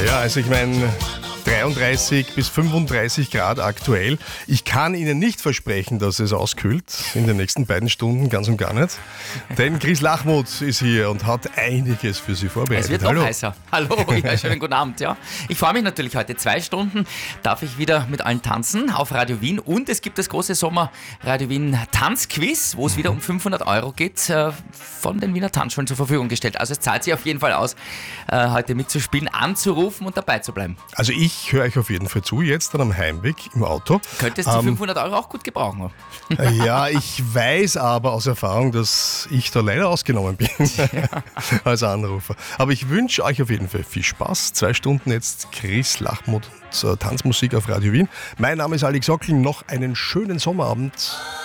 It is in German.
Ja, also ich meine, 33 bis 35 Grad aktuell. Ich kann Ihnen nicht versprechen, dass es auskühlt in den nächsten beiden Stunden, ganz und gar nicht. Denn Chris Lachmuth ist hier und hat einiges für Sie vorbereitet. Es wird noch heißer. Hallo, ja, schönen guten Abend. Ja. Ich freue mich natürlich heute. 2 Stunden darf ich wieder mit allen tanzen auf Radio Wien. Und es gibt das große Sommer Radio Wien Tanzquiz, wo es wieder um 500 € geht, von den Wiener Tanzschulen zur Verfügung gestellt. Also es zahlt sich auf jeden Fall aus, heute mitzuspielen, anzurufen und dabei zu bleiben. Also ich höre euch auf jeden Fall zu, jetzt dann am Heimweg im Auto. Könntest du 500 € auch gut gebrauchen? Ja, ich weiß aber aus Erfahrung, dass ich da leider ausgenommen bin als Anrufer. Aber ich wünsche euch auf jeden Fall viel Spaß. 2 Stunden jetzt Chris Lachmuth und Tanzmusik auf Radio Wien. Mein Name ist Alex Ockel. Noch einen schönen Sommerabend.